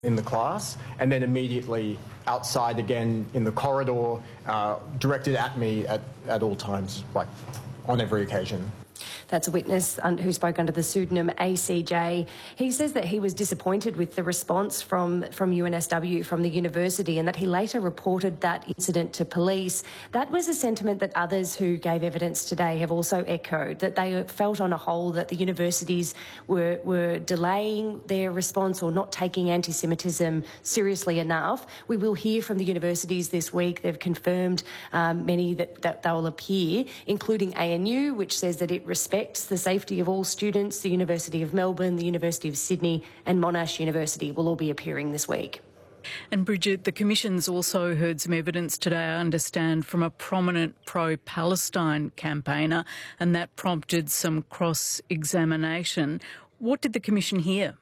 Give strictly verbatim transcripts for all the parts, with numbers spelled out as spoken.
in the class, and then immediately outside again in the corridor, uh, directed at me at, at all times, like on every occasion. That's a witness who spoke under the pseudonym A C J. He says that he was disappointed with the response from, from U N S W, from the university, and that he later reported that incident to police. That was a sentiment that others who gave evidence today have also echoed, that they felt on a whole that the universities were, were delaying their response or not taking anti-Semitism seriously enough. We will hear from the universities this week. They've confirmed um, many that, that they will appear, including A N U, which says that it respects the safety of all students. The University of Melbourne, the University of Sydney and Monash University will all be appearing this week. And Bridget, the Commission's also heard some evidence today, I understand, from a prominent pro-Palestine campaigner, and that prompted some cross-examination. What did the Commission hear?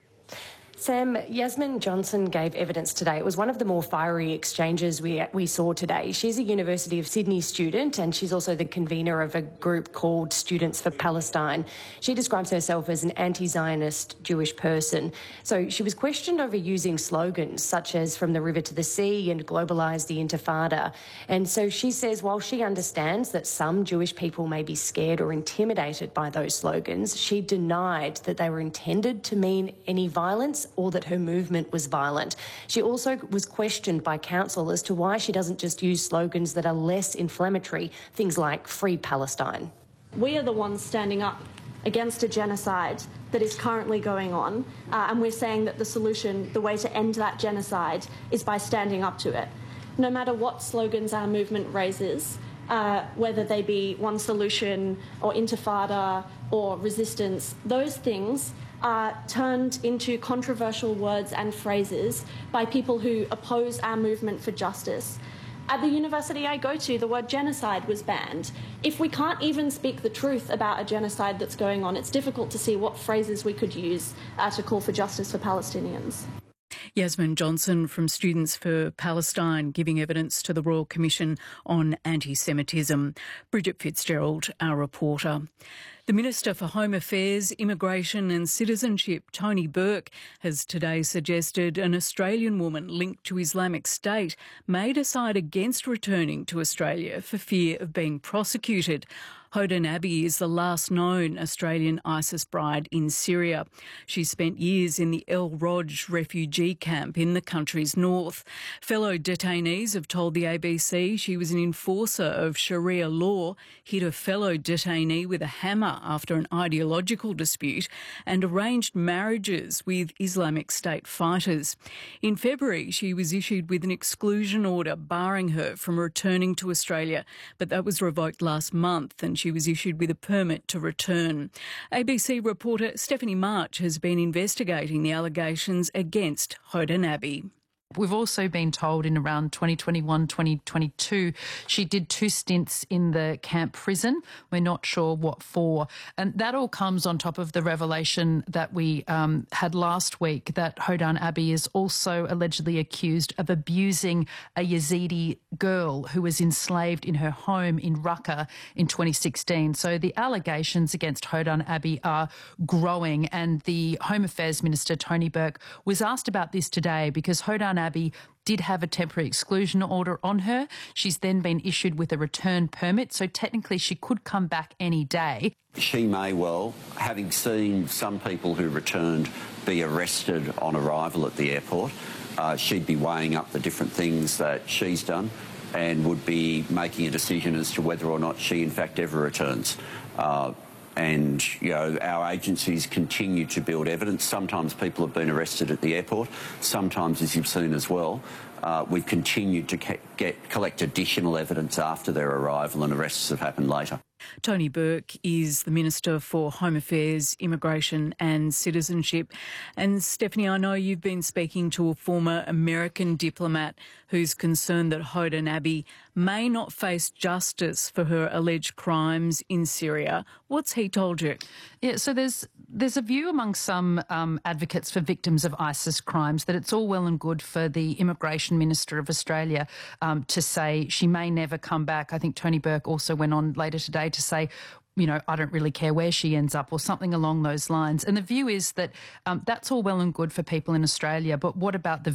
Sam, Yasmin Johnson gave evidence today. It was one of the more fiery exchanges we, we saw today. She's a University of Sydney student, and she's also the convener of a group called Students for Palestine. She describes herself as an anti-Zionist Jewish person. So she was questioned over using slogans such as "From the River to the Sea" and "Globalise the Intifada." And so she says while she understands that some Jewish people may be scared or intimidated by those slogans, she denied that they were intended to mean any violence or that her movement was violent. She also was questioned by counsel as to why she doesn't just use slogans that are less inflammatory, things like "Free Palestine." We are the ones standing up against a genocide that is currently going on, uh, and we're saying that the solution, the way to end that genocide, is by standing up to it. No matter what slogans our movement raises, uh, whether they be one solution or intifada or resistance, those things are turned into controversial words and phrases by people who oppose our movement for justice. At the university I go to, the word genocide was banned. If we can't even speak the truth about a genocide that's going on, it's difficult to see what phrases we could use uh, to call for justice for Palestinians. Yasmin Johnson from Students for Palestine giving evidence to the Royal Commission on Anti-Semitism. Bridget Fitzgerald, our reporter. The Minister for Home Affairs, Immigration and Citizenship, Tony Burke, has today suggested an Australian woman linked to Islamic State may decide against returning to Australia for fear of being prosecuted. Hoda Nabi is the last known Australian ISIS bride in Syria. She spent years in the El Roj refugee camp in the country's north. Fellow detainees have told the A B C she was an enforcer of Sharia law, hit a fellow detainee with a hammer after an ideological dispute, and arranged marriages with Islamic State fighters. In February, she was issued with an exclusion order barring her from returning to Australia, but that was revoked last month and she was issued with a permit to return. A B C reporter Stephanie March has been investigating the allegations against Hoda Nabi. We've also been told in around twenty twenty-one, twenty twenty-two, she did two stints in the camp prison. We're not sure what for. And that all comes on top of the revelation that we um, had last week that Hoda Nabi is also allegedly accused of abusing a Yazidi girl who was enslaved in her home in Raqqa in twenty sixteen. So the allegations against Hoda Nabi are growing, and the Home Affairs Minister, Tony Burke, was asked about this today because Hoda Nabi did have a temporary exclusion order on her. She's then been issued with a return permit, so technically she could come back any day. She may well, having seen some people who returned be arrested on arrival at the airport, uh, she'd be weighing up the different things that she's done and would be making a decision as to whether or not she in fact ever returns. Uh, And, you know, our agencies continue to build evidence. Sometimes people have been arrested at the airport. Sometimes, as you've seen as well, uh, we've continued to get, collect additional evidence after their arrival, and arrests have happened later. Tony Burke is the Minister for Home Affairs, Immigration and Citizenship. And Stephanie, I know you've been speaking to a former American diplomat who's concerned that Hoda Nabi may not face justice for her alleged crimes in Syria. What's he told you? Yeah, so there's there's a view among some um, advocates for victims of ISIS crimes that it's all well and good for the Immigration Minister of Australia um, to say she may never come back. I think Tony Burke also went on later today to say, you know, I don't really care where she ends up, or something along those lines. And the view is that um, that's all well and good for people in Australia, but what about the